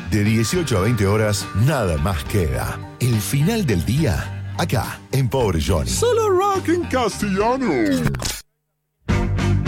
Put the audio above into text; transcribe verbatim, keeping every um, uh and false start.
De dieciocho a veinte horas, nada más queda. El final del día, acá, en Pobre Johnny. Solo rock en castellano.